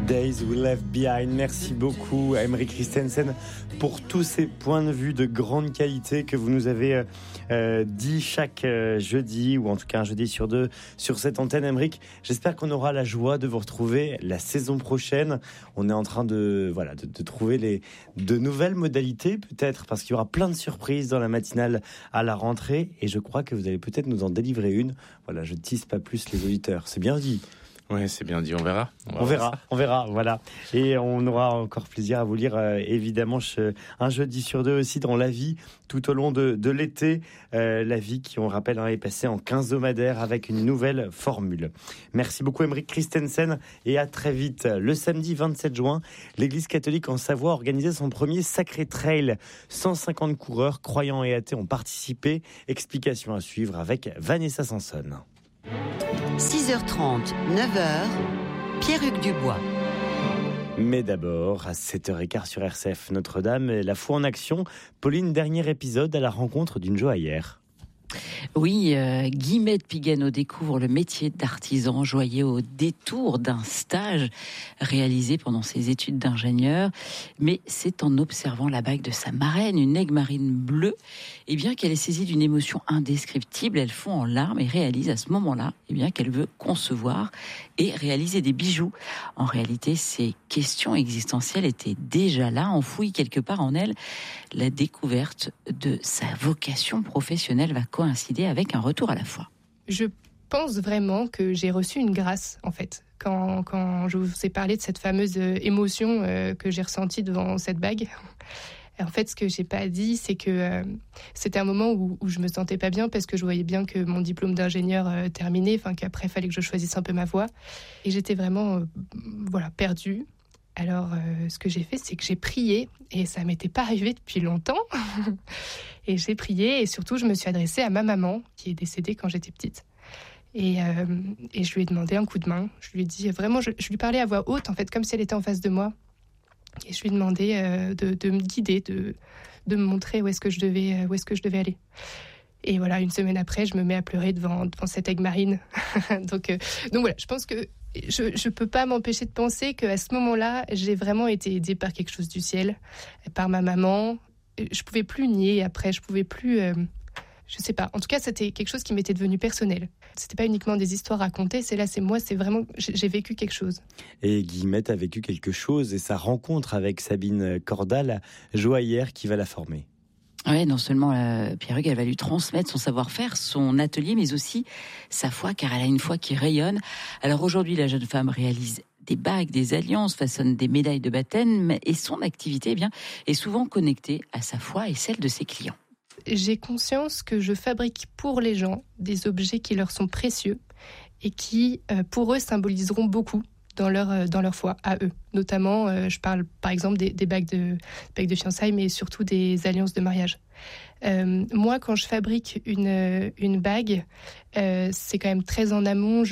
Days We Left Behind. Merci beaucoup à Aymeric Christensen pour tous ces points de vue de grande qualité que vous nous avez dit chaque jeudi, ou en tout cas un jeudi sur deux sur cette antenne. Aymeric, j'espère qu'on aura la joie de vous retrouver la saison prochaine. On est en train de trouver de nouvelles modalités peut-être, parce qu'il y aura plein de surprises dans la matinale à la rentrée, et je crois que vous allez peut-être nous en délivrer une. Voilà, je ne tease pas plus les auditeurs. C'est bien dit. Oui, c'est bien dit, on verra. On verra, voilà. Et on aura encore plaisir à vous lire, évidemment, un jeudi sur deux aussi dans La Vie, tout au long de l'été. La Vie qui, on rappelle, est passée en quinzomadaire avec une nouvelle formule. Merci beaucoup Aymeric Christensen et à très vite. Le samedi 27 juin, l'Église catholique en Savoie a organisé son premier Sacré Trail. 150 coureurs, croyants et athées ont participé. Explication à suivre avec Vanessa Sanson. 6h30, 9h, Pierre-Hugues Dubois. Mais d'abord, à 7h15 sur RCF Notre-Dame, la foi en action. Pauline, dernier épisode à la rencontre d'une joaillière. Oui, Guillemette Pigano découvre le métier d'artisan joaillier au détour d'un stage réalisé pendant ses études d'ingénieur. Mais c'est en observant la bague de sa marraine, une aigue marine bleue, et bien qu'elle est saisie d'une émotion indescriptible, elle fond en larmes et réalise à ce moment-là qu'elle veut concevoir et réaliser des bijoux. En réalité, ces questions existentielles étaient déjà là, enfouies quelque part en elle. La découverte de sa vocation professionnelle va coïncider avec un retour à la foi. Je pense vraiment que j'ai reçu une grâce, en fait. Quand je vous ai parlé de cette fameuse émotion que j'ai ressentie devant cette bague, en fait, ce que j'ai pas dit, c'est que c'était un moment où je me sentais pas bien, parce que je voyais bien que mon diplôme d'ingénieur terminait, qu'après, il fallait que je choisisse un peu ma voie. Et j'étais vraiment perdue. Alors, ce que j'ai fait, c'est que j'ai prié, et ça m'était pas arrivé depuis longtemps. Et j'ai prié, et surtout, je me suis adressée à ma maman, qui est décédée quand j'étais petite. Et je lui ai demandé un coup de main. Je lui ai dit, vraiment, je lui parlais à voix haute, en fait, comme si elle était en face de moi. Et je lui ai demandé de me guider, de me montrer où est-ce que je devais aller. Et voilà, une semaine après, je me mets à pleurer devant cette aigue marine. Donc voilà, je pense que je peux pas m'empêcher de penser qu'à ce moment-là, j'ai vraiment été aidée par quelque chose du ciel, par ma maman. Je pouvais plus nier après, je pouvais plus... je sais pas. En tout cas, c'était quelque chose qui m'était devenu personnel. C'était pas uniquement des histoires racontées, c'est moi, c'est vraiment... J'ai vécu quelque chose. Et Guillemette a vécu quelque chose, et sa rencontre avec Sabine Corda, la joaillière qui va la former. Oui, non seulement Pierre-Hugues, elle va lui transmettre son savoir-faire, son atelier, mais aussi sa foi, car elle a une foi qui rayonne. Alors aujourd'hui, la jeune femme réalise des bagues, des alliances, façonne des médailles de baptême, et son activité est souvent connectée à sa foi et celle de ses clients. J'ai conscience que je fabrique pour les gens des objets qui leur sont précieux et qui, pour eux, symboliseront beaucoup dans leur foi, à eux. Notamment, je parle par exemple des bagues de fiançailles, mais surtout des alliances de mariage. Moi, quand je fabrique une bague, c'est quand même très en amont.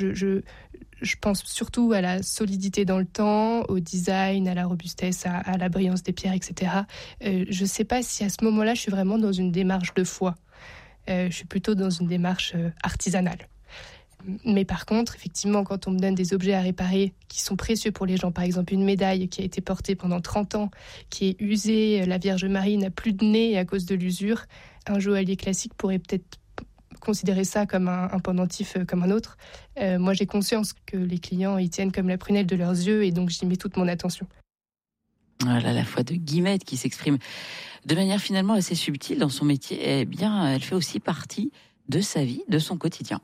Je pense surtout à la solidité dans le temps, au design, à la robustesse, à la brillance des pierres, etc. Je ne sais pas si à ce moment-là, je suis vraiment dans une démarche de foi. Je suis plutôt dans une démarche artisanale. Mais par contre, effectivement, quand on me donne des objets à réparer qui sont précieux pour les gens, par exemple une médaille qui a été portée pendant 30 ans, qui est usée, la Vierge Marie n'a plus de nez à cause de l'usure, un joaillier classique pourrait peut-être considérer ça comme un pendentif comme un autre. Moi, j'ai conscience que les clients y tiennent comme la prunelle de leurs yeux, et donc j'y mets toute mon attention. Voilà la foi de Guillemette qui s'exprime de manière finalement assez subtile dans son métier. Eh bien, elle fait aussi partie de sa vie, de son quotidien.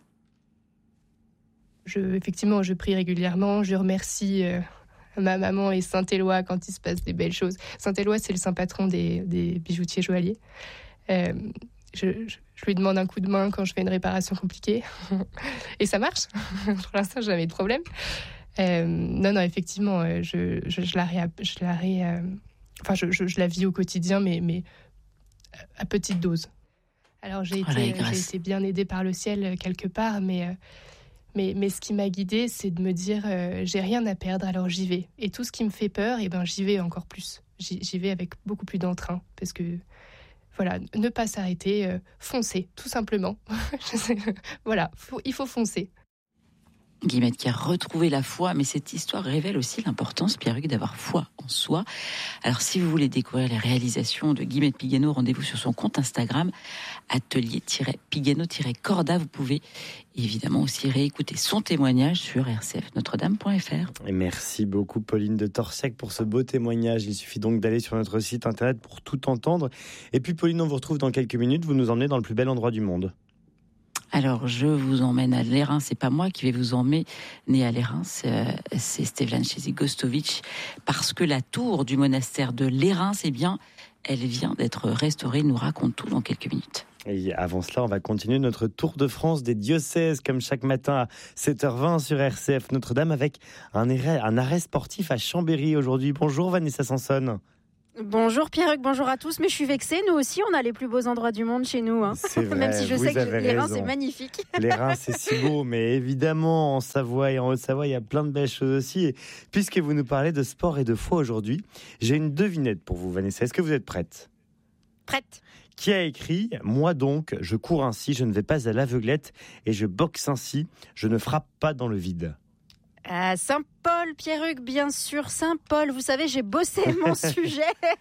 Effectivement, je prie régulièrement. Je remercie ma maman et Saint-Éloi quand il se passe des belles choses. Saint-Éloi, c'est le saint patron des bijoutiers joailliers. Je lui demande un coup de main quand je fais une réparation compliquée. Et ça marche. Pour l'instant, j'ai jamais de problème. Non, effectivement, je la vis au quotidien, mais à petite dose. Alors, j'ai été bien aidée par le ciel quelque part, mais ce qui m'a guidée, c'est de me dire j'ai rien à perdre, alors j'y vais. Et tout ce qui me fait peur, j'y vais encore plus. J'y vais avec beaucoup plus d'entrain, parce que voilà, ne pas s'arrêter, foncer, tout simplement. Voilà, il faut foncer. Guillemette qui a retrouvé la foi, mais cette histoire révèle aussi l'importance, Pierre-Hugues, d'avoir foi en soi. Alors si vous voulez découvrir les réalisations de Guillemette Pigueno, rendez-vous sur son compte Instagram, atelier-pigueno-corda. Vous pouvez évidemment aussi réécouter son témoignage sur rcfnotredame.fr. Et merci beaucoup Pauline de Torsiac pour ce beau témoignage. Il suffit donc d'aller sur notre site internet pour tout entendre. Et puis Pauline, on vous retrouve dans quelques minutes. Vous nous emmenez dans le plus bel endroit du monde. Alors, je vous emmène à l'Airain. C'est pas moi qui vais vous emmener à l'Airain, c'est Stevlan Gostovic, parce que la tour du monastère de l'Airain, elle vient d'être restaurée. Il nous raconte tout dans quelques minutes. Et avant cela, on va continuer notre tour de France des diocèses, comme chaque matin à 7h20 sur RCF Notre-Dame, avec un arrêt sportif à Chambéry aujourd'hui. Bonjour Vanessa Sanson. Bonjour Pierre-Hugues, bonjour à tous. Mais je suis vexée, nous aussi, on a les plus beaux endroits du monde chez nous. C'est vrai, même si je sais que les Reins, raison. c'est magnifique. Les Reins, c'est si beau, mais évidemment, en Savoie et en Haute-Savoie, il y a plein de belles choses aussi. Et puisque vous nous parlez de sport et de foi aujourd'hui, j'ai une devinette pour vous, Vanessa. Est-ce que vous êtes prête ? Prête. Qui a écrit « Moi donc, je cours ainsi, je ne vais pas à l'aveuglette et je boxe ainsi, je ne frappe pas dans le vide ». Saint-Paul, Pierre-Hugues, bien sûr, Saint-Paul. Vous savez, j'ai bossé mon sujet.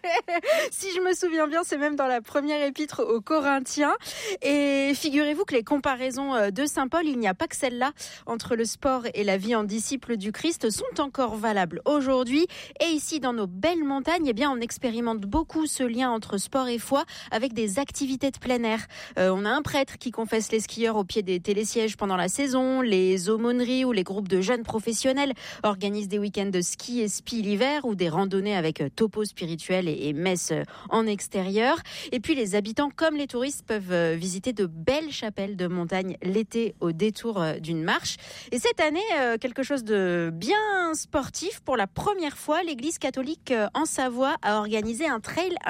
Si je me souviens bien, c'est même dans la première épître aux Corinthiens. Et figurez-vous que les comparaisons de Saint-Paul, il n'y a pas que celle-là, entre le sport et la vie en disciple du Christ, sont encore valables aujourd'hui. Et ici, dans nos belles montagnes, on expérimente beaucoup ce lien entre sport et foi avec des activités de plein air. On a un prêtre qui confesse les skieurs au pied des télésièges pendant la saison, les aumôneries ou les groupes de jeunes professionnels organisent des week-ends de ski et spi l'hiver ou des randonnées avec topo spirituel et messes en extérieur. Et puis les habitants comme les touristes peuvent visiter de belles chapelles de montagne l'été au détour d'une marche. Et cette année, quelque chose de bien sportif. Pour la première fois, l'Église catholique en Savoie a organisé un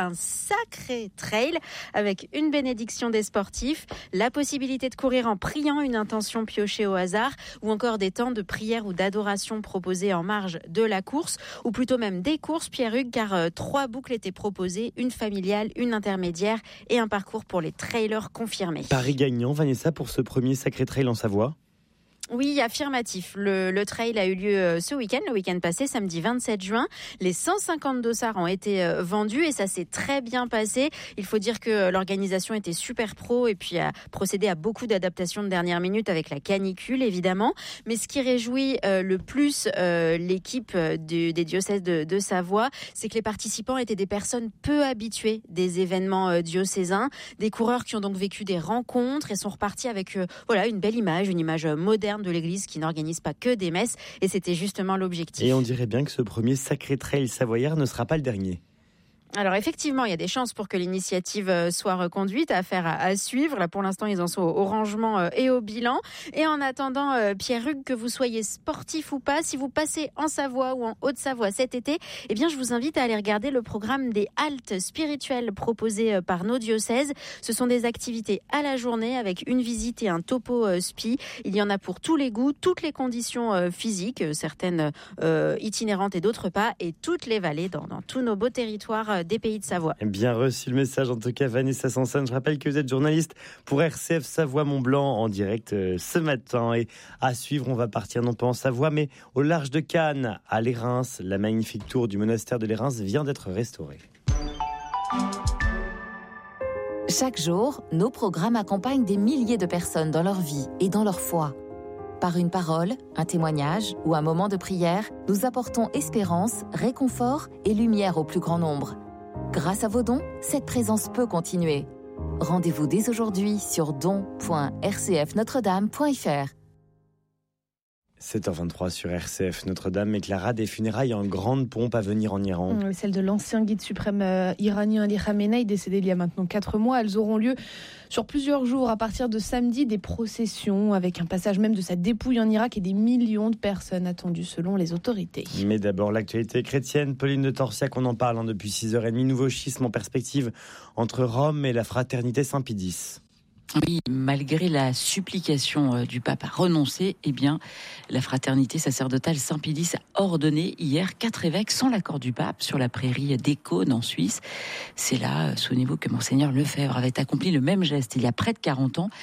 sacré trail avec une bénédiction des sportifs, la possibilité de courir en priant une intention piochée au hasard ou encore des temps de prière ou d'adoration proposés en marge de la course, ou plutôt même des courses, Pierre-Hugues, car 3 boucles étaient proposées, une familiale, une intermédiaire et un parcours pour les trailers confirmés. Paris gagnant, Vanessa, pour ce premier sacré trail en Savoie. Oui, affirmatif. Le trail a eu lieu ce week-end, le week-end passé, samedi 27 juin. Les 150 dossards ont été vendus et ça s'est très bien passé. Il faut dire que l'organisation était super pro et puis a procédé à beaucoup d'adaptations de dernière minute avec la canicule, évidemment. Mais ce qui réjouit le plus l'équipe des diocèses de Savoie, c'est que les participants étaient des personnes peu habituées des événements diocésains, des coureurs qui ont donc vécu des rencontres et sont repartis avec une belle image, une image moderne de l'Église qui n'organise pas que des messes, et c'était justement l'objectif. Et on dirait bien que ce premier sacré trail savoyard ne sera pas le dernier. Alors effectivement, il y a des chances pour que l'initiative soit reconduite, affaire à suivre. Là, pour l'instant, ils en sont au rangement et au bilan. Et en attendant, Pierre-Hugues, que vous soyez sportif ou pas, si vous passez en Savoie ou en Haute-Savoie cet été, je vous invite à aller regarder le programme des haltes spirituelles proposées par nos diocèses. Ce sont des activités à la journée avec une visite et un topo spi. Il y en a pour tous les goûts, toutes les conditions physiques, certaines itinérantes et d'autres pas, et toutes les vallées dans tous nos beaux territoires des pays de Savoie. Bien reçu le message, en tout cas, Vanessa Sanson. Je rappelle que vous êtes journaliste pour RCF Savoie-Mont-Blanc en direct ce matin. Et à suivre, on va partir non pas en Savoie, mais au large de Cannes, à l'Airain. La magnifique tour du monastère de l'Airain vient d'être restaurée. Chaque jour, nos programmes accompagnent des milliers de personnes dans leur vie et dans leur foi. Par une parole, un témoignage ou un moment de prière, nous apportons espérance, réconfort et lumière au plus grand nombre. Grâce à vos dons, cette présence peut continuer. Rendez-vous dès aujourd'hui sur don.rcfnotredame.fr. 7h23 sur RCF Notre-Dame, et Clara, des funérailles en grande pompe à venir en Iran. Celle de l'ancien guide suprême iranien Ali Khamenei, décédé il y a maintenant 4 mois. Elles auront lieu sur plusieurs jours. À partir de samedi, des processions avec un passage même de sa dépouille en Irak et des millions de personnes attendues selon les autorités. Mais d'abord, l'actualité chrétienne. Pauline de Torsiac, on en parle depuis 6h30. Nouveau schisme en perspective entre Rome et la fraternité Saint-Pie X. Oui, malgré la supplication du pape à renoncer, la fraternité sacerdotale Saint-Pie X a ordonné hier 4 évêques sans l'accord du pape sur la prairie d'Ecône en Suisse. C'est là, souvenez-vous, que Monseigneur Lefebvre avait accompli le même geste il y a près de 40 ans.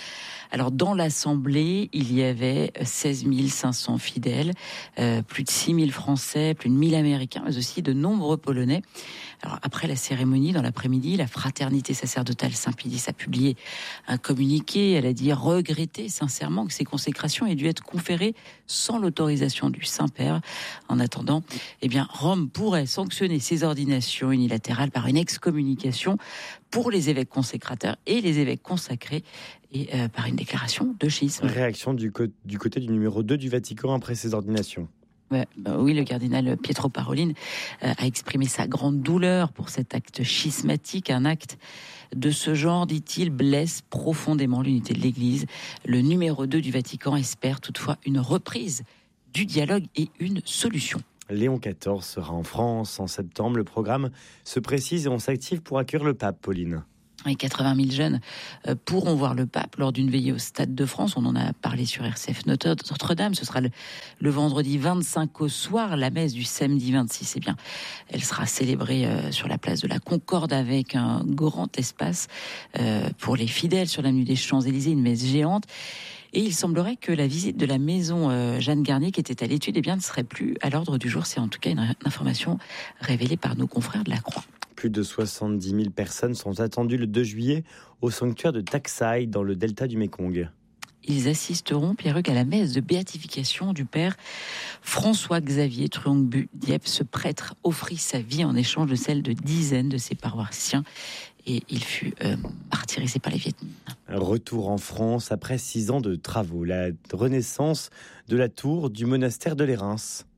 Alors dans l'Assemblée, il y avait 16 500 fidèles, plus de 6 000 Français, plus de 1 000 Américains, mais aussi de nombreux Polonais. Alors après la cérémonie, dans l'après-midi, la fraternité sacerdotale Saint-Pédis a publié un communiqué. Elle a dit regretter sincèrement que ces consécrations aient dû être conférées sans l'autorisation du Saint-Père. En attendant, Rome pourrait sanctionner ces ordinations unilatérales par une excommunication pour les évêques consécrateurs et les évêques consacrés et par une déclaration de schisme. Réaction du côté du numéro 2 du Vatican après ces ordinations. Oui, le cardinal Pietro Parolin a exprimé sa grande douleur pour cet acte schismatique. Un acte de ce genre, dit-il, blesse profondément l'unité de l'Église. Le numéro 2 du Vatican espère toutefois une reprise du dialogue et une solution. Léon XIV sera en France en septembre. Le programme se précise et on s'active pour accueillir le pape, Pauline. Et 80 000 jeunes pourront voir le pape lors d'une veillée au Stade de France. On en a parlé sur RCF Notre-Dame. Ce sera le vendredi 25 au soir. La messe du samedi 26, elle sera célébrée sur la place de la Concorde avec un grand espace pour les fidèles sur l'avenue des Champs-Élysées, une messe géante. Et il semblerait que la visite de la maison Jeanne Garnier, qui était à l'étude, ne serait plus à l'ordre du jour. C'est en tout cas une information révélée par nos confrères de la Croix. Plus de 70 000 personnes sont attendues le 2 juillet au sanctuaire de Taksai, dans le delta du Mékong. Ils assisteront, Pierruc, à la messe de béatification du père François-Xavier Truongbu Dieppe. Ce prêtre offrit sa vie en échange de celle de dizaines de ses paroissiens. Et il fut martyrisé par les Viet Minh. Retour en France après 6 ans de travaux. La renaissance de la tour du monastère de Lérins.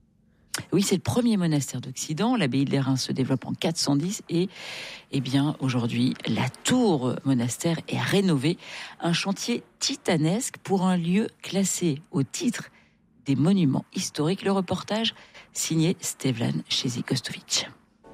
Oui, c'est le premier monastère d'Occident. L'abbaye de Lérins se développe en 410 et aujourd'hui, la tour monastère est rénovée. Un chantier titanesque pour un lieu classé au titre des monuments historiques. Le reportage signé Stevlan Chezi-Kostovic.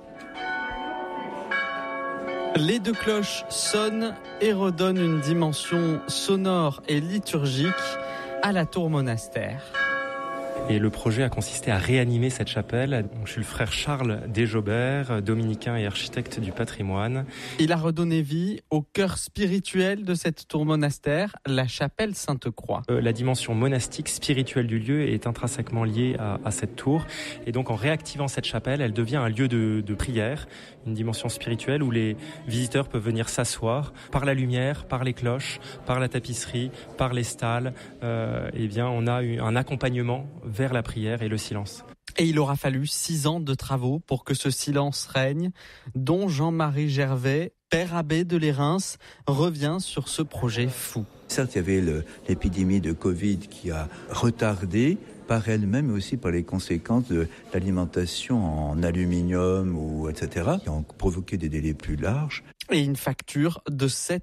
Les 2 cloches sonnent et redonnent une dimension sonore et liturgique à la tour monastère. Et le projet a consisté à réanimer cette chapelle. Donc, je suis le frère Charles Desjobert, dominicain et architecte du patrimoine. Il a redonné vie au cœur spirituel de cette tour monastère, la chapelle Sainte-Croix. La dimension monastique, spirituelle du lieu est intrinsèquement liée à cette tour. Et donc en réactivant cette chapelle, elle devient un lieu de prière, une dimension spirituelle où les visiteurs peuvent venir s'asseoir par la lumière, par les cloches, par la tapisserie, par les stalles. On a eu un accompagnement vers la prière et le silence. Et il aura fallu 6 ans de travaux pour que ce silence règne, dont Jean-Marie Gervais, père abbé de Lérins, revient sur ce projet fou. Certes, il y avait l'épidémie de Covid qui a retardé par elle-même, mais aussi par les conséquences de l'alimentation en aluminium, etc., qui ont provoqué des délais plus larges. Et une facture de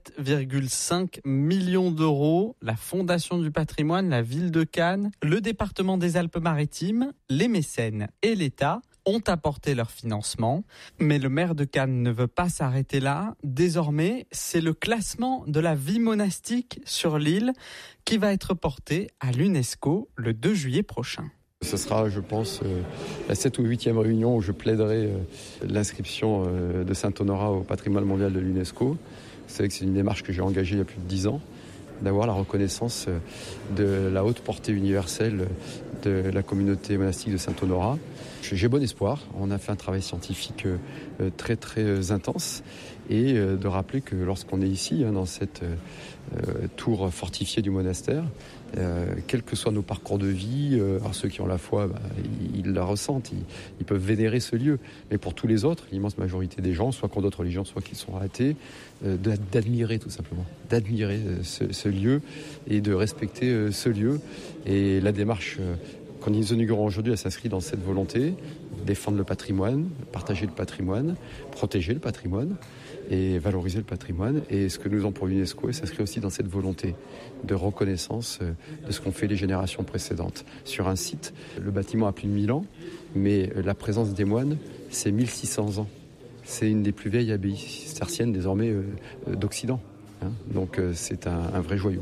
7,5 millions d'euros. La Fondation du patrimoine, la ville de Cannes, le département des Alpes-Maritimes, les mécènes et l'État ont apporté leur financement. Mais le maire de Cannes ne veut pas s'arrêter là. Désormais, c'est le classement de la vie monastique sur l'île qui va être porté à l'UNESCO le 2 juillet prochain. Ce sera, je pense, la 7e ou 8e réunion où je plaiderai l'inscription de Saint-Honorat au patrimoine mondial de l'UNESCO. Vous savez que c'est une démarche que j'ai engagée il y a plus de 10 ans, d'avoir la reconnaissance de la haute portée universelle de la communauté monastique de Saint-Honorat. J'ai bon espoir. On a fait un travail scientifique très très intense et de rappeler que lorsqu'on est ici, dans cette tour fortifiée du monastère, quels que soient nos parcours de vie, alors ceux qui ont la foi, ils la ressentent, ils peuvent vénérer ce lieu. Mais pour tous les autres, l'immense majorité des gens, soit qui ont d'autres religions, soit qui sont athées, d'admirer tout simplement, d'admirer ce lieu et de respecter ce lieu. Et la démarche qu'on nous inaugurons aujourd'hui, elle s'inscrit dans cette volonté, défendre le patrimoine, partager le patrimoine, protéger le patrimoine et valoriser le patrimoine. Et ce que nous avons pour l'UNESCO, ça s'inscrit aussi dans cette volonté de reconnaissance de ce qu'ont fait les générations précédentes. Sur un site, le bâtiment a plus de 1000 ans, mais la présence des moines, c'est 1600 ans. C'est une des plus vieilles abbayes cisterciennes désormais d'Occident. Donc c'est un vrai joyau.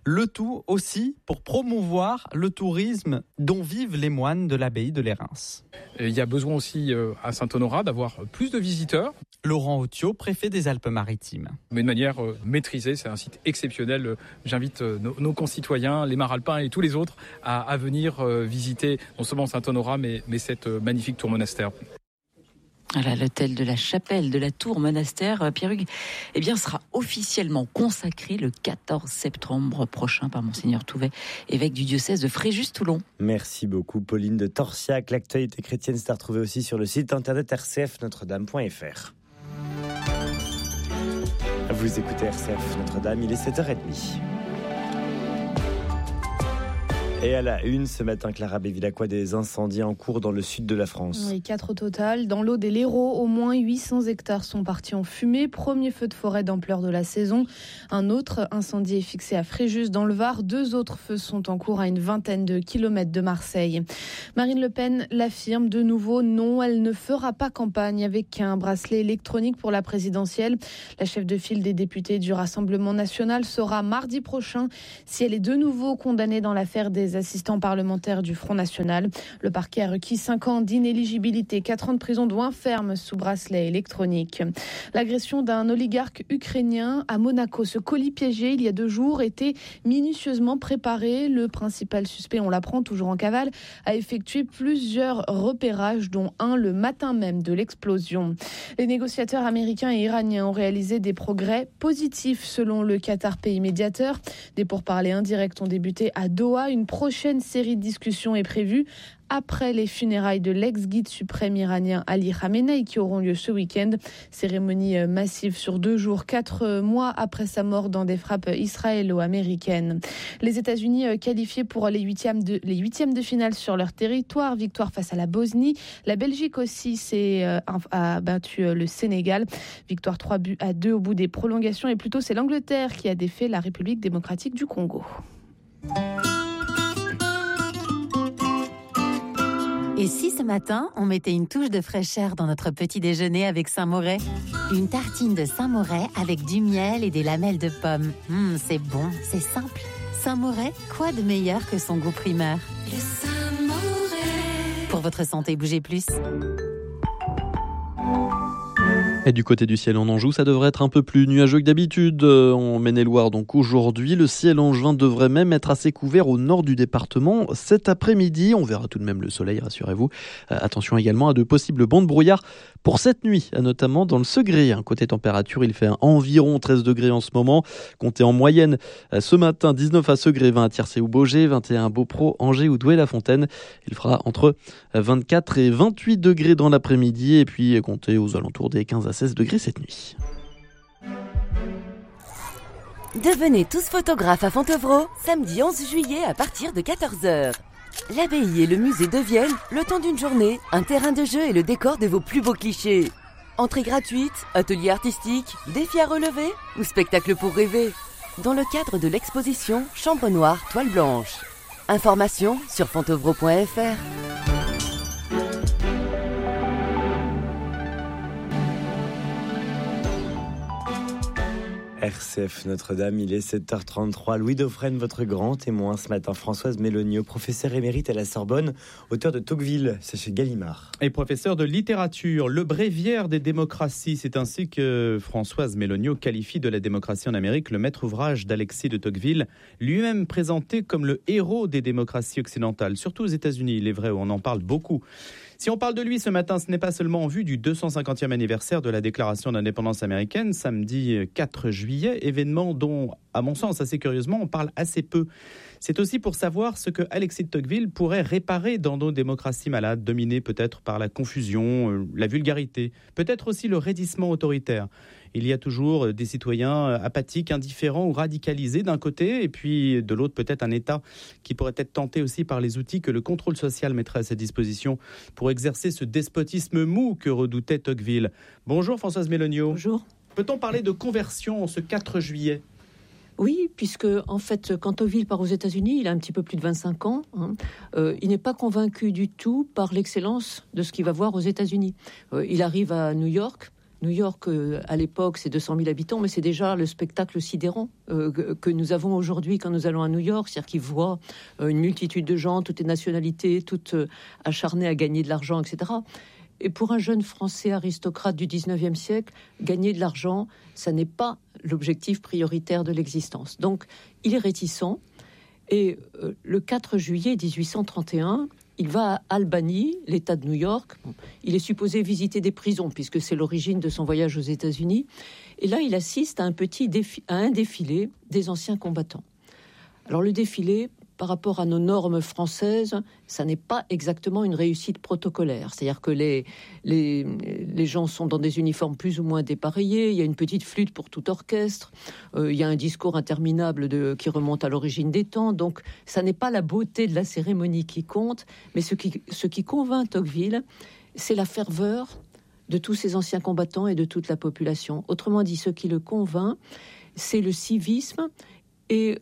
Le tout aussi pour promouvoir le tourisme dont vivent les moines de l'abbaye de Lérins. Il y a besoin aussi à Saint-Honorat d'avoir plus de visiteurs. Laurent Autiot, préfet des Alpes-Maritimes. Mais de manière maîtrisée, c'est un site exceptionnel. J'invite nos concitoyens, les maralpins et tous les autres à venir visiter non seulement Saint-Honorat, mais cette magnifique tour monastère. Voilà, l'hôtel de la Chapelle de la Tour Monastère, Pierre-Hugues, sera officiellement consacré le 14 septembre prochain par Monseigneur Touvet, évêque du diocèse de Fréjus-Toulon. Merci beaucoup, Pauline de Torsiac. L'actualité chrétienne, c'est à retrouver aussi sur le site internet rcfnotredame.fr. Vous écoutez RCF Notre-Dame, il est 7h30. Et à la une ce matin, Clara Bévilacqua, des incendies en cours dans le sud de la France. Oui, 4 au total. Dans l'Aude et l'Hérault, au moins 800 hectares sont partis en fumée. Premier feu de forêt d'ampleur de la saison. Un autre incendie est fixé à Fréjus dans le Var. 2 autres feux sont en cours à une vingtaine de kilomètres de Marseille. Marine Le Pen l'affirme de nouveau, non, elle ne fera pas campagne avec un bracelet électronique pour la présidentielle. La chef de file des députés du Rassemblement national saura mardi prochain si elle est de nouveau condamnée dans l'affaire des assistants parlementaires du Front National. Le parquet a requis 5 ans d'inéligibilité, 4 ans de prison dont un ferme sous bracelet électronique. L'agression d'un oligarque ukrainien à Monaco. Ce colis piégé il y a 2 jours était minutieusement préparé. Le principal suspect, on l'apprend toujours en cavale, a effectué plusieurs repérages, dont un le matin même de l'explosion. Les négociateurs américains et iraniens ont réalisé des progrès positifs selon le Qatar, pays médiateur. Des pourparlers indirects ont débuté à Doha. Une prochaine série de discussions est prévue après les funérailles de l'ex-guide suprême iranien Ali Khamenei qui auront lieu ce week-end. Cérémonie massive sur 2 jours, 4 mois après sa mort dans des frappes israélo-américaines. Les États-Unis qualifiés pour les huitièmes de finale sur leur territoire. Victoire face à la Bosnie. La Belgique aussi a battu le Sénégal. Victoire 3-2 au bout des prolongations. Et plutôt, c'est l'Angleterre qui a défait la République démocratique du Congo. Et si ce matin, on mettait une touche de fraîcheur dans notre petit déjeuner avec Saint-Moret ? Une tartine de Saint-Moret avec du miel et des lamelles de pommes. C'est bon, c'est simple. Saint-Moret, quoi de meilleur que son goût primeur ? Le Saint-Moret. Pour votre santé, bougez plus. Et du côté du ciel en Anjou, ça devrait être un peu plus nuageux que d'habitude. En Maine-et-Loire, donc aujourd'hui, le ciel angevin devrait même être assez couvert au nord du département cet après-midi. On verra tout de même le soleil, rassurez-vous. Attention également à de possibles bancs de brouillard pour cette nuit, notamment dans le Segré. Côté température, il fait environ 13 degrés en ce moment. Comptez en moyenne ce matin 19 à Segré, 20 à Tiercé ou Baugé, 21 à Beaupro, Angers ou Douai-la-Fontaine. Il fera entre 24 et 28 degrés dans l'après-midi et puis comptez aux alentours des 15 à 16 degrés cette nuit. Devenez tous photographes à Fontevraud, samedi 11 juillet à partir de 14h. L'abbaye et le musée deviennent, le temps d'une journée, un terrain de jeu et le décor de vos plus beaux clichés. Entrée gratuite, atelier artistique, défis à relever ou spectacle pour rêver. Dans le cadre de l'exposition Chambre noire, toile blanche. Informations sur fontevraud.fr. RCF Notre-Dame, il est 7h33. Louis Dauphren, votre grand témoin ce matin. Françoise Méloniot, professeure émérite à la Sorbonne, auteur de Tocqueville, c'est chez Gallimard. Et professeur de littérature, le bréviaire des démocraties. C'est ainsi que Françoise Méloniot qualifie de la démocratie en Amérique le maître ouvrage d'Alexis de Tocqueville, lui-même présenté comme le héros des démocraties occidentales, surtout aux États-Unis, il est vrai, où on en parle beaucoup. Si on parle de lui ce matin, ce n'est pas seulement en vue du 250e anniversaire de la déclaration d'indépendance américaine, samedi 4 juillet, événement dont, à mon sens, assez curieusement, on parle assez peu. C'est aussi pour savoir ce que Alexis de Tocqueville pourrait réparer dans nos démocraties malades, dominées peut-être par la confusion, la vulgarité, peut-être aussi le raidissement autoritaire. Il y a toujours des citoyens apathiques, indifférents ou radicalisés d'un côté, et puis de l'autre peut-être un État qui pourrait être tenté aussi par les outils que le contrôle social mettrait à sa disposition pour exercer ce despotisme mou que redoutait Tocqueville. Bonjour Françoise Méloniot. Bonjour. Peut-on parler de conversion en ce 4 juillet ? Oui, puisque en fait, quand Tocqueville part aux États-Unis, il a un petit peu plus de 25 ans. Il n'est pas convaincu du tout par l'excellence de ce qu'il va voir aux États-Unis. Il arrive à New York New York, à l'époque, c'est 200 000 habitants, mais c'est déjà le spectacle sidérant que nous avons aujourd'hui quand nous allons à New York. C'est-à-dire qu'ils voient une multitude de gens, toutes les nationalités, toutes acharnées à gagner de l'argent, etc. Et pour un jeune Français aristocrate du 19e siècle, gagner de l'argent, ça n'est pas l'objectif prioritaire de l'existence. Donc, il est réticent. Et le 4 juillet 1831, il va à Albany, l'État de New York. Il est supposé visiter des prisons, puisque c'est l'origine de son voyage aux États-Unis. Et là, il assiste à un défilé des anciens combattants. Alors, le défilé, par rapport à nos normes françaises, ça n'est pas exactement une réussite protocolaire. C'est-à-dire que les gens sont dans des uniformes plus ou moins dépareillés, il y a une petite flûte pour tout orchestre, il y a un discours interminable qui remonte à l'origine des temps. Donc, ça n'est pas la beauté de la cérémonie qui compte, mais ce qui convainc Tocqueville, c'est la ferveur de tous ces anciens combattants et de toute la population. Autrement dit, ce qui le convainc, c'est le civisme et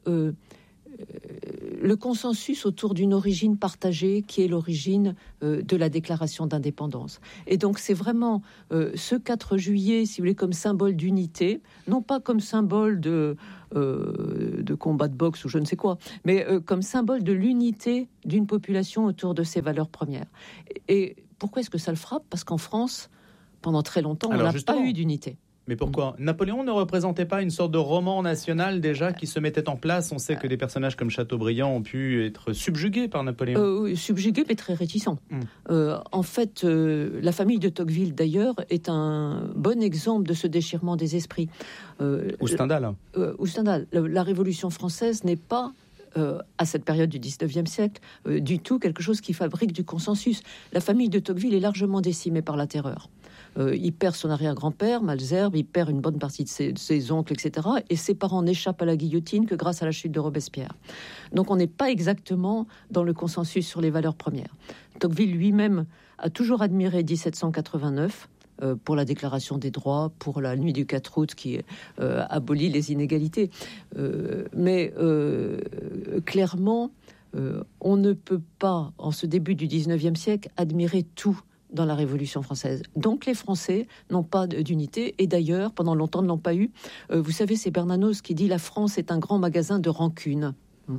le consensus autour d'une origine partagée qui est l'origine de la déclaration d'indépendance. Et donc c'est vraiment ce 4 juillet, si vous voulez, comme symbole d'unité, non pas comme symbole de combat de boxe ou je ne sais quoi, mais comme symbole de l'unité d'une population autour de ses valeurs premières. Et pourquoi est-ce que ça le frappe ? Parce qu'en France, pendant très longtemps, on n'a pas eu d'unité. Mais pourquoi ? Napoléon ne représentait pas une sorte de roman national déjà qui se mettait en place ? On sait que des personnages comme Chateaubriand ont pu être subjugués par Napoléon. Subjugués, mais très réticents. En fait, la famille de Tocqueville, d'ailleurs, est un bon exemple de ce déchirement des esprits. Ou Stendhal. La Révolution française n'est pas à cette période du 19e siècle, du tout quelque chose qui fabrique du consensus. La famille de Tocqueville est largement décimée par la terreur. Il perd son arrière-grand-père, Malesherbes, il perd une bonne partie de ses oncles, etc. Et ses parents n'échappent à la guillotine que grâce à la chute de Robespierre. Donc on n'est pas exactement dans le consensus sur les valeurs premières. Tocqueville lui-même a toujours admiré 1789, pour la déclaration des droits, pour la nuit du 4 août qui abolit les inégalités. Mais clairement, on ne peut pas, en ce début du 19e siècle, admirer tout dans la Révolution française. Donc les Français n'ont pas d'unité, et d'ailleurs, pendant longtemps, ne l'ont pas eu. Vous savez, c'est Bernanos qui dit « La France est un grand magasin de rancune ».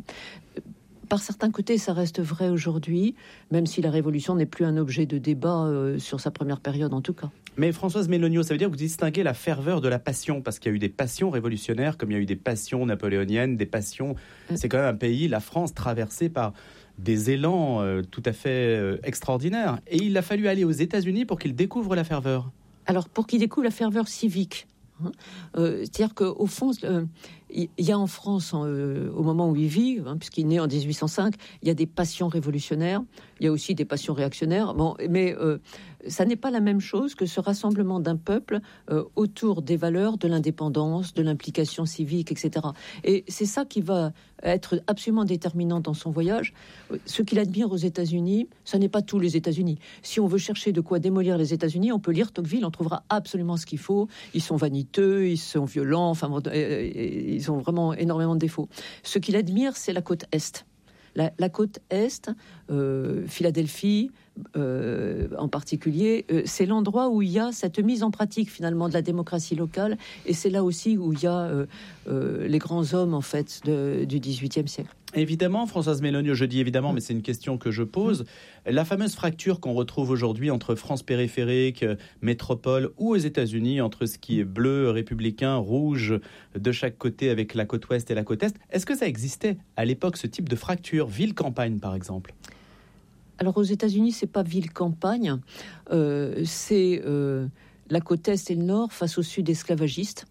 Par certains côtés, ça reste vrai aujourd'hui, même si la Révolution n'est plus un objet de débat sur sa première période en tout cas. Mais Françoise Méloniot, ça veut dire que vous distinguez la ferveur de la passion, parce qu'il y a eu des passions révolutionnaires, comme il y a eu des passions napoléoniennes, des passions... C'est quand même un pays, la France, traversé par des élans tout à fait extraordinaires. Et il a fallu aller aux États-Unis pour qu'il découvre la ferveur. Alors, pour qu'il découvre la ferveur civique, c'est-à-dire qu'au fond, il y a en France, au moment où il vit, puisqu'il est né en 1805, il y a des passions révolutionnaires, il y a aussi des passions réactionnaires, mais ça n'est pas la même chose que ce rassemblement d'un peuple autour des valeurs de l'indépendance, de l'implication civique, etc. Et c'est ça qui va être absolument déterminant dans son voyage. Ce qu'il admire aux États-Unis, ce n'est pas tous les États-Unis. Si on veut chercher de quoi démolir les États-Unis, on peut lire Tocqueville, on trouvera absolument ce qu'il faut. Ils sont vaniteux, ils sont violents, enfin, ils ont vraiment énormément de défauts. Ce qu'il admire, c'est la côte Est. La côte Est, Philadelphie en particulier, c'est l'endroit où il y a cette mise en pratique finalement de la démocratie locale, et c'est là aussi où il y a les grands hommes en fait du XVIIIe siècle. Évidemment, Françoise Méloniot, je dis évidemment, mais c'est une question que je pose. La fameuse fracture qu'on retrouve aujourd'hui entre France périphérique, métropole ou aux États-Unis, entre ce qui est bleu, républicain, rouge de chaque côté avec la côte ouest et la côte est, est-ce que ça existait à l'époque, ce type de fracture, ville-campagne par exemple ? Alors aux États-Unis, c'est pas ville-campagne, c'est la côte est et le nord face au sud esclavagiste.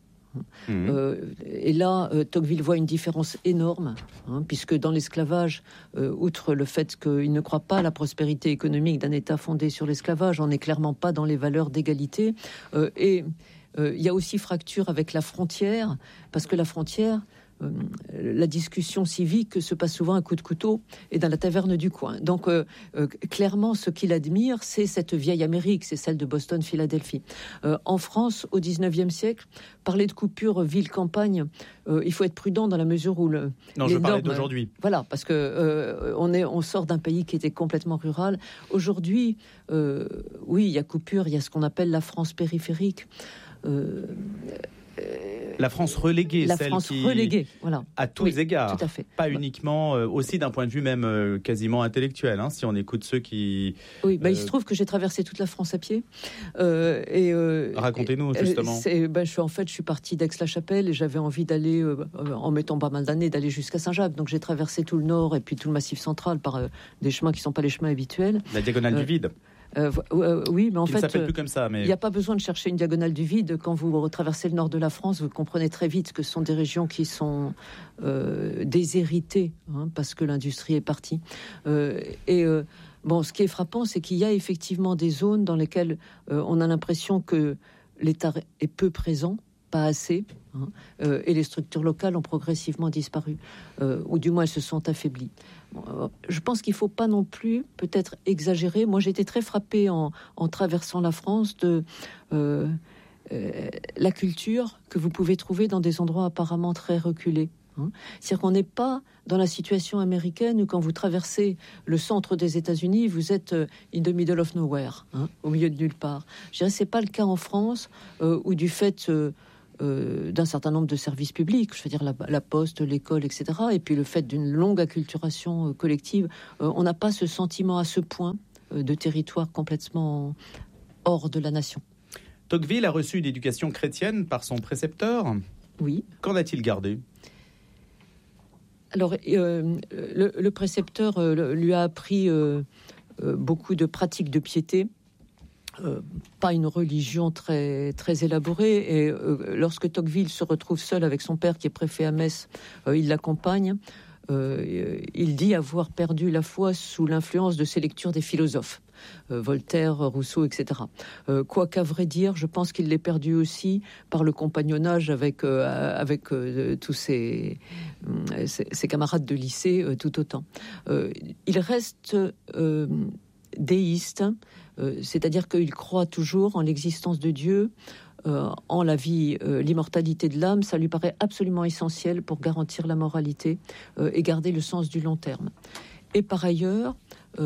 Et là, Tocqueville voit une différence énorme, puisque dans l'esclavage, outre le fait qu'il ne croit pas à la prospérité économique d'un État fondé sur l'esclavage, on n'est clairement pas dans les valeurs d'égalité. Et il y a aussi fracture avec la frontière, parce que la frontière, la discussion civique se passe souvent à coup de couteau et dans la taverne du coin. Donc, clairement, ce qu'il admire, c'est cette vieille Amérique, c'est celle de Boston-Philadelphie. En France, au XIXe siècle, parler de coupure ville-campagne, il faut être prudent dans la mesure où Non, je parlais d'aujourd'hui. Voilà, parce que on sort d'un pays qui était complètement rural. Aujourd'hui, oui, il y a coupure, il y a ce qu'on appelle la France périphérique. La France reléguée, reléguée, voilà. À tous les égards, tout à fait. Pas uniquement, aussi d'un point de vue même quasiment intellectuel, si on écoute ceux qui... Oui, il se trouve que j'ai traversé toute la France à pied. Racontez-nous, justement. Je suis partie d'Aix-la-Chapelle et j'avais envie d'aller, en mettant pas mal d'années, d'aller jusqu'à Saint-Jacques. Donc j'ai traversé tout le nord et puis tout le Massif central par des chemins qui ne sont pas les chemins habituels. La diagonale du vide. Oui, mais en fait, ne s'appelle plus comme ça. Mais... il n'y a pas besoin de chercher une diagonale du vide. Quand vous traversez le nord de la France, vous comprenez très vite que ce sont des régions qui sont déshéritées, parce que l'industrie est partie. Ce qui est frappant, c'est qu'il y a effectivement des zones dans lesquelles on a l'impression que l'État est peu présent, pas assez, et les structures locales ont progressivement disparu, ou du moins elles se sont affaiblies. Je pense qu'il ne faut pas non plus peut-être exagérer. Moi, j'ai été très frappée en traversant la France de la culture que vous pouvez trouver dans des endroits apparemment très reculés. C'est-à-dire qu'on n'est pas dans la situation américaine où quand vous traversez le centre des États-Unis, vous êtes in the middle of nowhere, au milieu de nulle part. Je dirais que ce n'est pas le cas en France, où du fait... d'un certain nombre de services publics, je veux dire la poste, l'école, etc. Et puis le fait d'une longue acculturation collective, on n'a pas ce sentiment à ce point de territoire complètement hors de la nation. Tocqueville a reçu une éducation chrétienne par son précepteur. Oui. Qu'en a-t-il gardé ? Alors, le précepteur lui a appris beaucoup de pratiques de piété. Pas une religion très, très élaborée, et lorsque Tocqueville se retrouve seul avec son père qui est préfet à Metz, il l'accompagne. Il dit avoir perdu la foi sous l'influence de ses lectures des philosophes, Voltaire, Rousseau, etc. Quoiqu'à vrai dire, je pense qu'il l'est perdu aussi par le compagnonnage avec tous ses camarades de lycée tout autant. Il reste déiste, c'est-à-dire qu'il croit toujours en l'existence de Dieu, en la vie, l'immortalité de l'âme. Ça lui paraît absolument essentiel pour garantir la moralité et garder le sens du long terme. Et par ailleurs,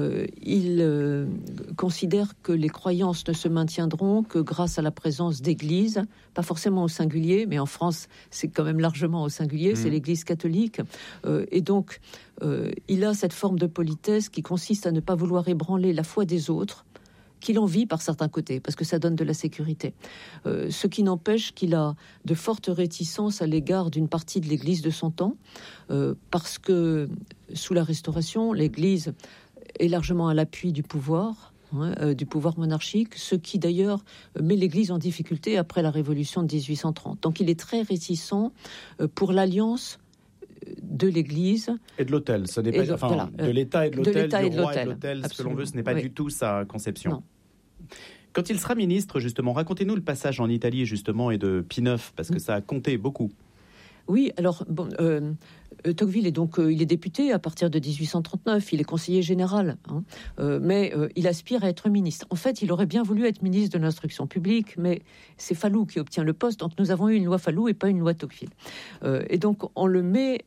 il considère que les croyances ne se maintiendront que grâce à la présence d'églises, pas forcément au singulier, mais en France, c'est quand même largement au singulier, c'est l'Église catholique. Et donc, il a cette forme de politesse qui consiste à ne pas vouloir ébranler la foi des autres, qu'il envie par certains côtés, parce que ça donne de la sécurité. Ce qui n'empêche qu'il a de fortes réticences à l'égard d'une partie de l'Église de son temps, parce que sous la Restauration, l'Église est largement à l'appui du pouvoir monarchique, ce qui d'ailleurs met l'Église en difficulté après la Révolution de 1830. Donc il est très réticent pour l'alliance de l'Église et de l'autel. Ce n'est pas de l'État et de l'autel, du roi et de l'autel. Ce que l'on veut, ce n'est pas du tout sa conception. Non. Quand il sera ministre, justement, racontez-nous le passage en Italie, justement, et de Pie IX, parce que ça a compté beaucoup. Oui, alors Tocqueville est donc il est député à partir de 1839, il est conseiller général, mais il aspire à être ministre. En fait, il aurait bien voulu être ministre de l'instruction publique, mais c'est Falloux qui obtient le poste, donc nous avons eu une loi Falloux et pas une loi Tocqueville. Et donc on le met,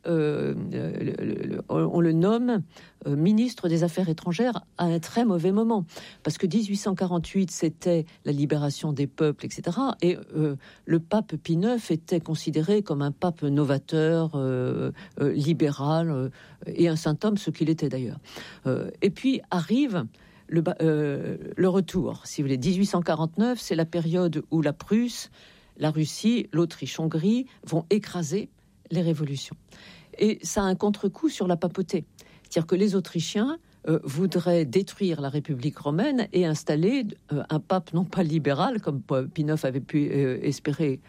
on le nomme ministre des Affaires étrangères à un très mauvais moment, parce que 1848 c'était la libération des peuples, etc. Et le pape Pie IX était considéré comme un pape novateur, libéral et un saint homme, ce qu'il était d'ailleurs. Et puis arrive le retour, si vous voulez. 1849, c'est la période où la Prusse, la Russie, l'Autriche-Hongrie vont écraser les révolutions. Et ça a un contre-coup sur la papauté. C'est-à-dire que les Autrichiens voudrait détruire la République romaine et installer un pape non pas libéral, comme Pie IX avait pu espérer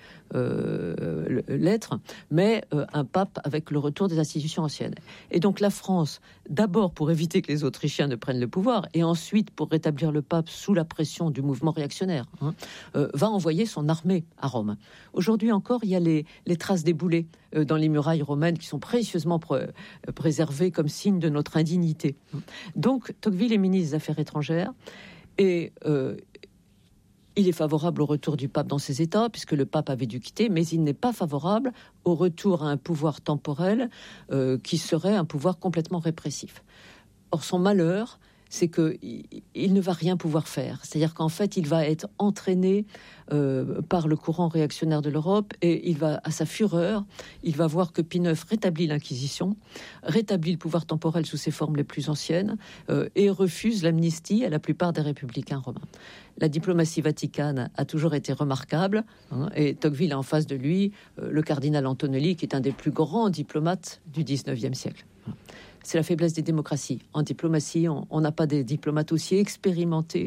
l'être, mais un pape avec le retour des institutions anciennes. Et donc la France, d'abord pour éviter que les Autrichiens ne prennent le pouvoir, et ensuite pour rétablir le pape sous la pression du mouvement réactionnaire, va envoyer son armée à Rome. Aujourd'hui encore, il y a les traces des boulets dans les murailles romaines qui sont précieusement préservées comme signe de notre indignité. Donc Tocqueville est ministre des Affaires étrangères et il est favorable au retour du pape dans ses États, puisque le pape avait dû quitter, mais il n'est pas favorable au retour à un pouvoir temporel qui serait un pouvoir complètement répressif. Or, son malheur, c'est qu'il ne va rien pouvoir faire. C'est-à-dire qu'en fait, il va être entraîné par le courant réactionnaire de l'Europe et il va, à sa fureur, il va voir que Pie IX rétablit l'Inquisition, rétablit le pouvoir temporel sous ses formes les plus anciennes et refuse l'amnistie à la plupart des républicains romains. La diplomatie vaticane a toujours été remarquable, et Tocqueville a en face de lui le cardinal Antonelli, qui est un des plus grands diplomates du XIXe siècle. C'est la faiblesse des démocraties. En diplomatie, on n'a pas des diplomates aussi expérimentés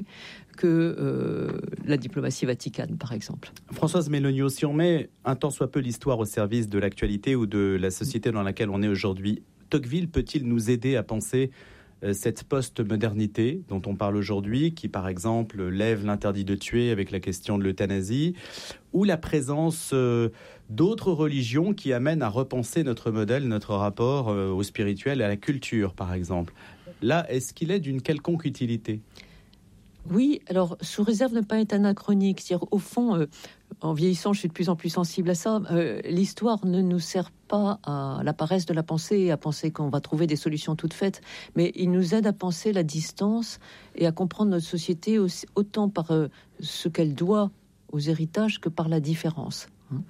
que la diplomatie vaticane, par exemple. Françoise Méloniot, si on met un tant soit peu l'histoire au service de l'actualité ou de la société dans laquelle on est aujourd'hui, Tocqueville peut-il nous aider à penser cette post-modernité dont on parle aujourd'hui, qui par exemple lève l'interdit de tuer avec la question de l'euthanasie, ou la présence d'autres religions qui amènent à repenser notre modèle, notre rapport au spirituel et à la culture, par exemple. Là, est-ce qu'il est d'une quelconque utilité ? Oui, alors sous réserve de ne pas être anachronique. C'est-à-dire, au fond, en vieillissant, je suis de plus en plus sensible à ça. L'histoire ne nous sert pas à la paresse de la pensée et à penser qu'on va trouver des solutions toutes faites, mais il nous aide à penser la distance et à comprendre notre société autant par ce qu'elle doit aux héritages que par la différence.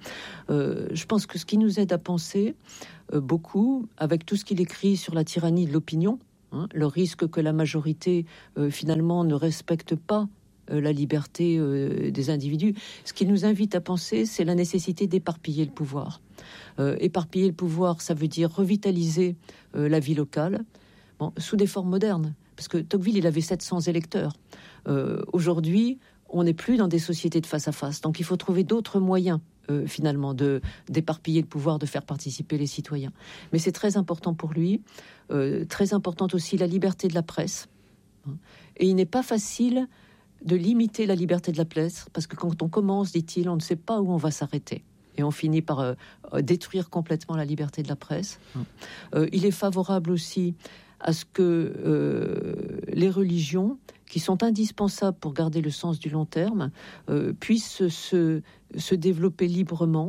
Je pense que ce qui nous aide à penser beaucoup, avec tout ce qu'il écrit sur la tyrannie de l'opinion, le risque que la majorité finalement ne respecte pas la liberté des individus. Ce qui nous invite à penser, c'est la nécessité d'éparpiller le pouvoir. Éparpiller le pouvoir, ça veut dire revitaliser la vie locale, sous des formes modernes. Parce que Tocqueville, il avait 700 électeurs. Aujourd'hui, on n'est plus dans des sociétés de face à face. Donc il faut trouver d'autres moyens finalement d'éparpiller le pouvoir, de faire participer les citoyens. Mais c'est très important pour lui, très importante aussi la liberté de la presse. Et il n'est pas facile de limiter la liberté de la presse, parce que quand on commence, dit-il, on ne sait pas où on va s'arrêter. Et on finit par détruire complètement la liberté de la presse. Il est favorable aussi à ce que les religions, qui sont indispensables pour garder le sens du long terme, puissent se développer librement.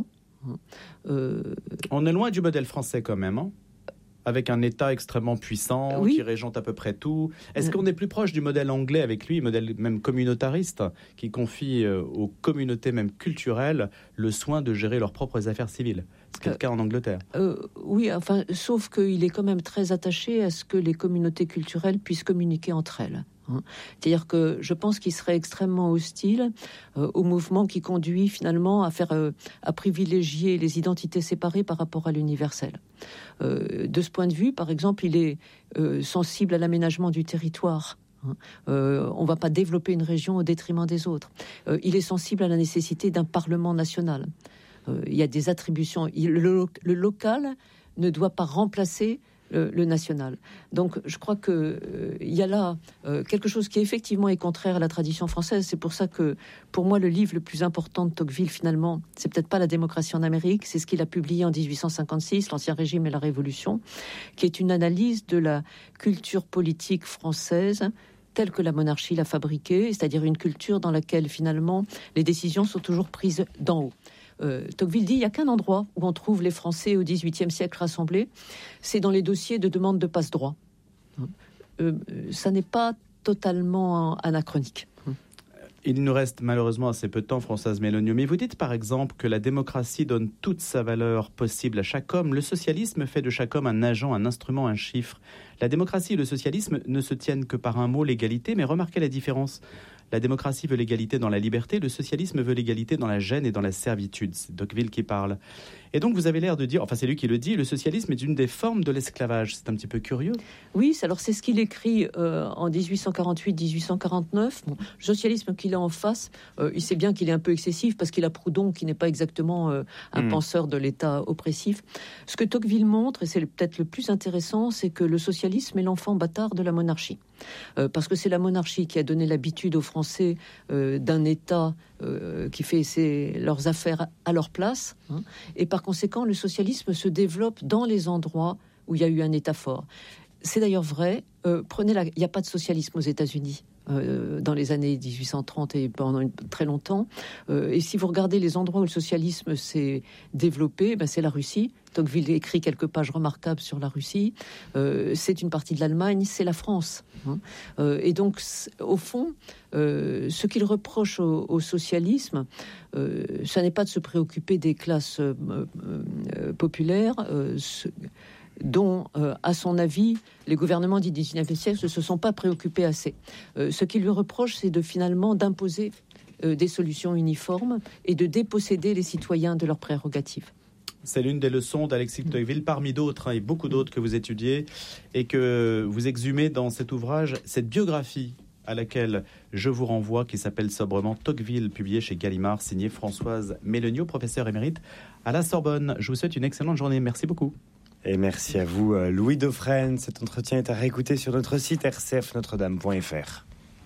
On est loin du modèle français quand même, hein, avec un État extrêmement puissant, qui régente à peu près tout. Est-ce qu'on est plus proche du modèle anglais avec lui, modèle même communautariste, qui confie aux communautés même culturelles le soin de gérer leurs propres affaires civiles ? C'est le cas en Angleterre. Oui, enfin, sauf qu'il est quand même très attaché à ce que les communautés culturelles puissent communiquer entre elles. C'est-à-dire que je pense qu'il serait extrêmement hostile au mouvement qui conduit finalement à privilégier les identités séparées par rapport à l'universel. De ce point de vue, par exemple, il est sensible à l'aménagement du territoire. On ne va pas développer une région au détriment des autres. Il est sensible à la nécessité d'un parlement national. Il y a des attributions. Le local ne doit pas remplacer le national. Donc je crois qu'il y a là quelque chose qui effectivement est contraire à la tradition française. C'est pour ça que pour moi le livre le plus important de Tocqueville finalement, c'est peut-être pas La démocratie en Amérique, c'est ce qu'il a publié en 1856, l'Ancien Régime et la Révolution, qui est une analyse de la culture politique française telle que la monarchie l'a fabriquée, c'est-à-dire une culture dans laquelle finalement les décisions sont toujours prises d'en haut. Tocqueville dit il n'y a qu'un endroit où on trouve les Français au XVIIIe siècle rassemblés, c'est dans les dossiers de demande de passe-droit. Ça n'est pas totalement anachronique. Il nous reste malheureusement assez peu de temps, Françoise Méloniot. Mais vous dites par exemple que la démocratie donne toute sa valeur possible à chaque homme. Le socialisme fait de chaque homme un agent, un instrument, un chiffre. La démocratie et le socialisme ne se tiennent que par un mot, l'égalité. Mais remarquez la différence. La démocratie veut l'égalité dans la liberté, le socialisme veut l'égalité dans la gêne et dans la servitude. C'est Tocqueville qui parle. Et donc vous avez l'air de dire, enfin c'est lui qui le dit, le socialisme est une des formes de l'esclavage. C'est un petit peu curieux. Oui, alors c'est ce qu'il écrit en 1848-1849. Bon, le socialisme qu'il a en face, il sait bien qu'il est un peu excessif parce qu'il a Proudhon qui n'est pas exactement un penseur de l'État oppressif. Ce que Tocqueville montre, et c'est peut-être le plus intéressant, c'est que le socialisme est l'enfant bâtard de la monarchie. Parce que c'est la monarchie qui a donné l'habitude aux Français d'un État qui fait leurs affaires à leur place. Et par conséquent, le socialisme se développe dans les endroits où il y a eu un État fort. C'est d'ailleurs vrai. Il n'y a pas de socialisme aux États-Unis dans les années 1830 et pendant très longtemps. Et si vous regardez les endroits où le socialisme s'est développé, c'est la Russie. Tocqueville écrit quelques pages remarquables sur la Russie. C'est une partie de l'Allemagne, c'est la France. Et donc, au fond, ce qu'il reproche au socialisme, ce n'est pas de se préoccuper des classes populaires, dont, à son avis, les gouvernements du XIXe siècle ne se sont pas préoccupés assez. Ce qu'il lui reproche, c'est d'imposer des solutions uniformes et de déposséder les citoyens de leurs prérogatives. C'est l'une des leçons d'Alexis de Tocqueville, parmi d'autres, et beaucoup d'autres que vous étudiez, et que vous exhumez dans cet ouvrage, cette biographie à laquelle je vous renvoie, qui s'appelle sobrement Tocqueville, publié chez Gallimard, signé Françoise Méloniot, professeure émérite à la Sorbonne. Je vous souhaite une excellente journée. Merci beaucoup. Et merci à vous, Louis Dauphren. Cet entretien est à réécouter sur notre site rcfnotredame.fr.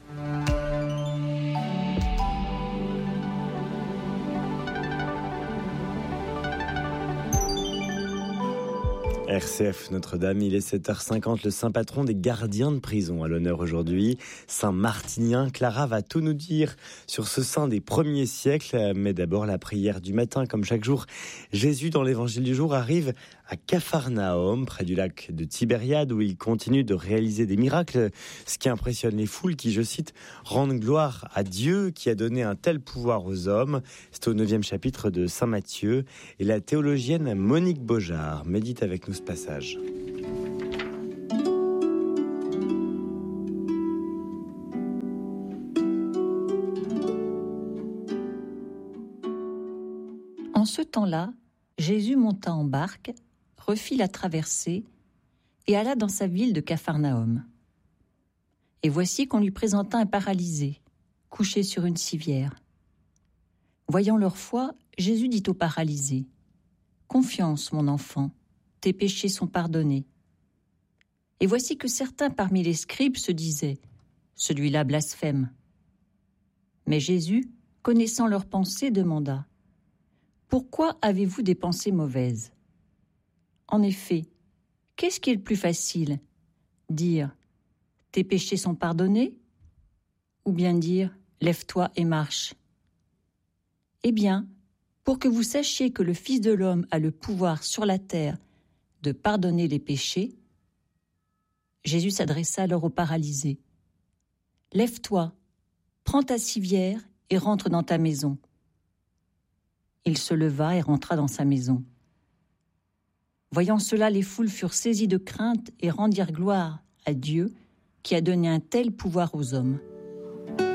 RCF Notre-Dame, il est 7h50, le saint patron des gardiens de prison à l'honneur aujourd'hui. Saint Martinien, Clara va tout nous dire sur ce saint des premiers siècles, mais d'abord la prière du matin, comme chaque jour. Jésus, dans l'évangile du jour, arrive à Capharnaüm, près du lac de Tibériade, où il continue de réaliser des miracles, ce qui impressionne les foules qui, je cite, rendent gloire à Dieu qui a donné un tel pouvoir aux hommes. C'est au 9e chapitre de Saint Matthieu, et la théologienne Monique Beaujard médite avec nous ce passage. En ce temps-là, Jésus monta en barque, refit la traversée et alla dans sa ville de Capharnaüm. Et voici qu'on lui présenta un paralysé, couché sur une civière. Voyant leur foi, Jésus dit au paralysé : « Confiance, mon enfant, tes péchés sont pardonnés. » Et voici que certains parmi les scribes se disaient : « Celui-là blasphème. » Mais Jésus, connaissant leurs pensées, demanda : « Pourquoi avez-vous des pensées mauvaises ? En effet, qu'est-ce qui est le plus facile ? Dire « Tes péchés sont pardonnés » ou bien dire « Lève-toi et marche ». Eh bien, pour que vous sachiez que le Fils de l'homme a le pouvoir sur la terre de pardonner les péchés, Jésus s'adressa alors au paralysé. « Lève-toi, prends ta civière et rentre dans ta maison. » Il se leva et rentra dans sa maison. Voyant cela, les foules furent saisies de crainte et rendirent gloire à Dieu qui a donné un tel pouvoir aux hommes.